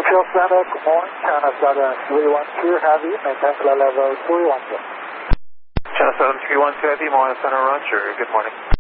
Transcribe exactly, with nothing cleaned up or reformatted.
Fuel Center, good morning. China seven three one two Heavy, maintain flight level three one two. China seven three one two Heavy, Moana Center Roger, good morning.